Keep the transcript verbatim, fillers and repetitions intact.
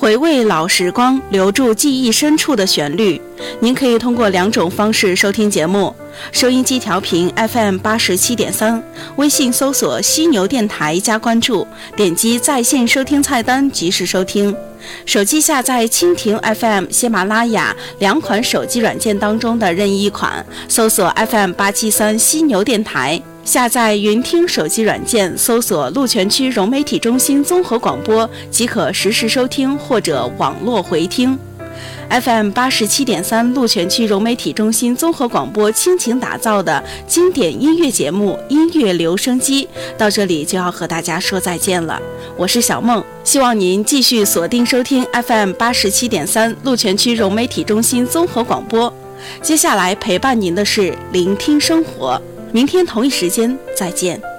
回味老时光，留住记忆深处的旋律。您可以通过两种方式收听节目：收音机调频 F M 八十七点三，微信搜索犀牛电台加关注，点击在线收听菜单及时收听。手机下载蜻蜓 F M、喜马拉雅两款手机软件当中的任意一款，搜索 F M 八七三犀牛电台。下载云听手机软件，搜索鹿泉区融媒体中心综合广播即可实时收听或者网络回听。F M 八十七点三鹿泉区融媒体中心综合广播倾情打造的经典音乐节目《音乐留声机》到这里就要和大家说再见了。我是小梦，希望您继续锁定收听 F M 八十七点三鹿泉区融媒体中心综合广播。接下来陪伴您的是聆听生活，明天同一时间再见。